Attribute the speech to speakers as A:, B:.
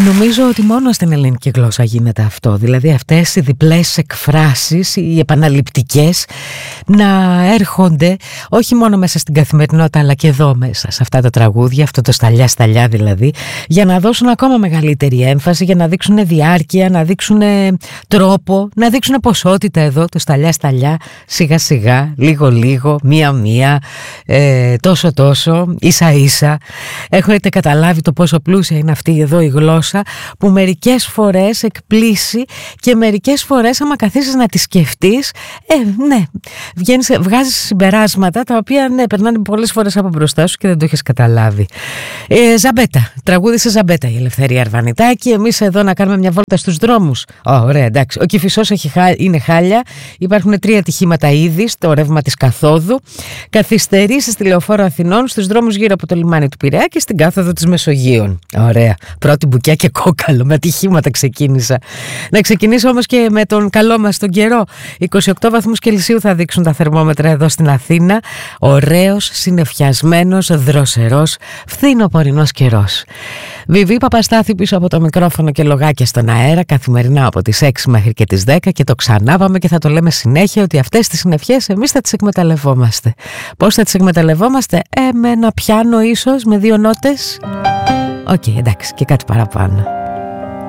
A: Νομίζω ότι μόνο στην ελληνική γλώσσα γίνεται αυτό. Δηλαδή αυτές οι διπλές εκφράσεις, οι επαναληπτικές, να έρχονται όχι μόνο μέσα στην καθημερινότητα αλλά και εδώ μέσα σε αυτά τα τραγούδια, αυτό το σταλιά δηλαδή, για να δώσουν ακόμα μεγαλύτερη έμφαση, για να δείξουν διάρκεια, να δείξουν τρόπο, να δείξουν ποσότητα εδώ, το σταλιά, σιγά σιγά, λίγο, μία, τόσο, ίσα. Έχετε καταλάβει το πόσο πλούσια είναι αυτή εδώ η γλώσσα, που μερικές φορές εκπλήσει και μερικές φορές άμα καθίσεις να τη σκεφτείς, ναι, βγάζεις συμπεράσματα τα οποία περνάνε πολλές φορές από μπροστά σου και δεν το έχεις καταλάβει. Ζαμπέτα, τραγούδισε Ζαμπέτα η Ελευθερία Αρβανιτάκη. Εμείς εδώ να κάνουμε μια βόλτα στους δρόμους. Ωραία, εντάξει. Ο Κηφισός είναι χάλια. Υπάρχουν 3 ατυχήματα ήδη στο ρεύμα της καθόδου. Καθυστερήσεις στη Λεωφόρο Αθηνών, στους δρόμους γύρω από το λιμάνι του Πειραιά και στην κάθοδο της Μεσογείων. Ωραία. Πρώτη μπουκιά και κόκαλο, με ατυχήματα ξεκίνησα. Να ξεκινήσω όμως και με τον καλό μας τον καιρό. 28 βαθμούς Κελσίου θα δείξουν τα θερμόμετρα εδώ στην Αθήνα. Ωραίος, συννεφιασμένος, δροσερός, φθινοπορεινός καιρός. Βιβί Παπαστάθη πίσω από το μικρόφωνο και λογάκια στον αέρα, καθημερινά από τις 6 μέχρι και τις 10, και το ξανάπαμε και θα το λέμε συνέχεια ότι αυτές τις συννεφιές εμείς θα τις εκμεταλλευόμαστε. Πώς θα τις εκμεταλλευόμαστε? Με ένα πιάνο ίσως, με 2 νότες. Οκ, εντάξει, και κάτι παραπάνω.